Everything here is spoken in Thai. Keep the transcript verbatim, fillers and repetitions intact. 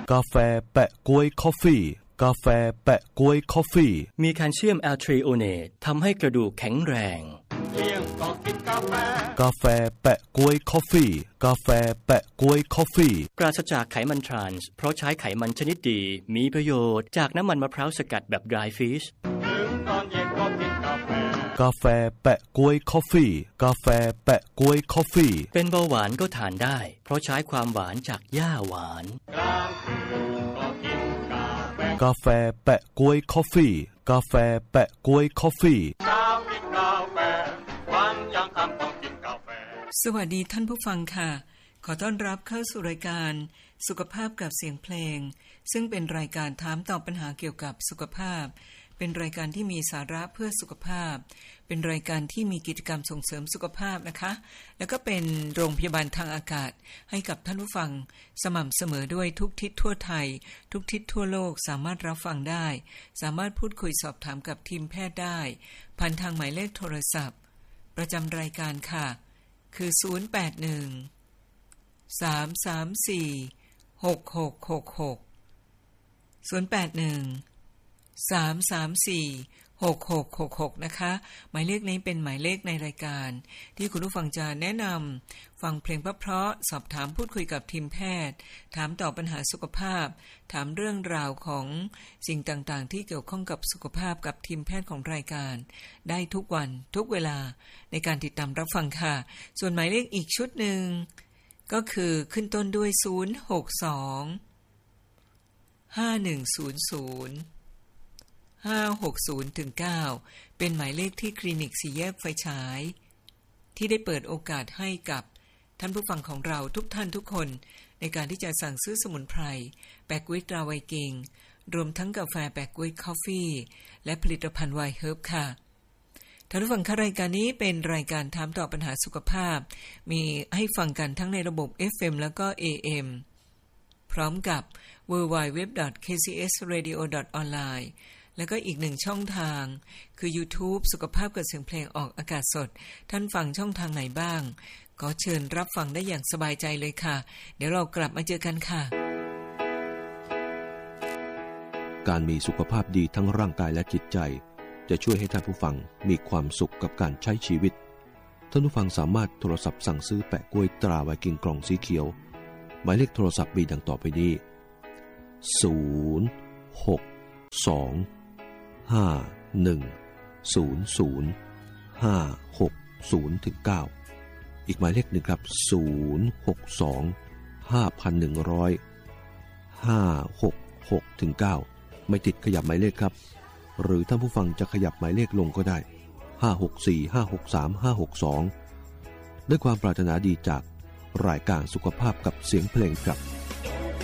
กาแฟแปะก๊วยคอฟฟี่กาแฟแปะก๊วยคอฟฟี่มีแคลเซียมแอลทริโอเนตทำให้กระดูกแข็งแรงเที่ยงก็กินกาแฟกาแฟแปะก๊วยคอฟฟี่กาแฟแปะก๊วยคอฟฟี่ปราศจากไขมันทรานส์เพราะใช้ไขมันชนิดดีมีประโยชน์จากน้ำมันมะพร้าวสกัดแบบ dry fish ถึงตอนเย็นก็กินกาแฟกาแฟแปะก๊วยคอฟฟี่กาแฟแปะก๊วยคอฟฟี่เป็นเบาหวานก็ทานได้เพราะใช้ความหวานจากหญ้าหวานกลางคืนก็กินกาแฟกาแฟแปะก๊วยคอฟฟี่กาแฟแปะก๊วยคอฟฟี่เช้ากินกาแฟวันยังค่ำต้องกินกาแฟสวัสดีท่านผู้ฟังค่ะขอต้อนรับเข้าสู่รายการสุขภาพกับเสียงเพลงซึ่งเป็นรายการถามตอบปัญหาเกี่ยวกับสุขภาพเป็นรายการที่มีสาระเพื่อสุขภาพเป็นรายการที่มีกิจกรรมส่งเสริมสุขภาพนะคะแล้วก็เป็นโรงพยาบาลทางอากาศให้กับท่านผู้ฟังสม่ำเสมอด้วยทุกทิศทั่วไทยทุกทิศทั่วโลกสามารถรับฟังได้สามารถพูดคุยสอบถามกับทีมแพทย์ได้ผ่านทางหมายเลขโทรศัพท์ประจำรายการค่ะคือศูนย์ แปด หนึ่ง สาม สาม สี่ หก หก หก หก ศูนย์ แปด หนึ่ง สาม สาม สี่ หก หก หก หกนะคะหมายเลขนี้เป็นหมายเลขในรายการที่คุณผู้ฟังจะแนะนำฟังเพลงเพราะๆสอบถามพูดคุยกับทีมแพทย์ถามตอบปัญหาสุขภาพถามเรื่องราวของสิ่งต่างๆที่เกี่ยวข้องกับสุขภาพกับทีมแพทย์ของรายการได้ทุกวันทุกเวลาในการติดตามรับฟังค่ะส่วนหมายเลขอีกชุดหนึ่งก็คือขึ้นต้นด้วยศูนย์ หก สอง ห้า หนึ่ง ศูนย์ ศูนย์ ห้า หก ศูนย์ ถึง เก้าเป็นหมายเลขที่คลินิกสี่แยกไฟฉายที่ได้เปิดโอกาสให้กับท่านผู้ฟังของเราทุกท่านทุกคนในการที่จะสั่งซื้อสมุนไพรแปะก๊วยตราไวกิงรวมทั้งกาแฟแปะก๊วยคอฟฟี่และผลิตภัณฑ์ไวน์เฮิร์บค่ะท่านผู้ฟังคะรายการนี้เป็นรายการถามตอบปัญหาสุขภาพมีให้ฟังกันทั้งในระบบ เอฟ เอ็ม แล้วก็ เอ เอ็ม พร้อมกับ ดับเบิลยู ดับเบิลยู ดับเบิลยู ดอท เค ซี เอส เรดิโอ ดอท ออนไลน์ แล้วก็อีกหนึ่งช่องทางคือ YouTube สุขภาพกับเสียงเพลงออกอากาศสดท่านฟังช่องทางไหนบ้างขอเชิญรับฟังได้อย่างสบายใจเลยค่ะเดี๋ยวเรากลับมาเจอกันค่ะการมีสุขภาพดีทั้งร่างกายและจิตใจจะช่วยให้ท่านผู้ฟังมีความสุขกับการใช้ชีวิตท่านผู้ฟังสามารถโทรศัพท์สั่งซื้อแปะกล้วยตราไวกิงกล่องสีเขียวหมายเลขโทรศัพท์มีดังต่อไปนี้ศูนย์ หก สอง ห้า หนึ่ง ศูนย์ ศูนย์ ห้า หก ศูนย์ ถึง เก้าอีกหมายเลขหนึ่งครับศูนย์ หก สอง ห้า หนึ่ง ศูนย์ ห้า หก หก ถึง เก้าไม่ติดขยับหมายเลขครับหรือท่านผู้ฟังจะขยับหมายเลขลงก็ได้ห้า หก สี่ ห้า หก สาม ห้า หก สองด้วยความปรารถนาดีจากรายการสุขภาพกับเสียงเพลงครับ